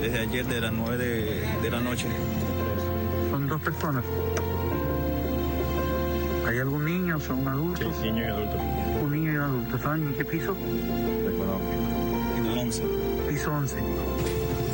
desde ayer de las 9 de la noche. ¿Son 2 personas? ¿Hay algún niño? ¿Son adultos? Sí, niño y adulto. Un niño y un adulto. ¿Saben en qué piso? En el 11. Piso 11.